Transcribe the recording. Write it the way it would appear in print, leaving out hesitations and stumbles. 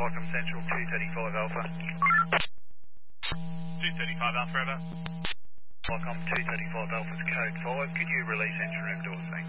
Welcome Central 235 Alpha. 235 Alpha, over. Welcome 235 Alpha's code 5. Could you release engine room doors?